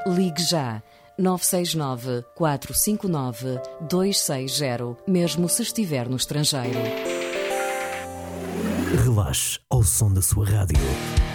Ligue já. 969 459 260, mesmo se estiver no estrangeiro. Relaxe ao som da sua rádio.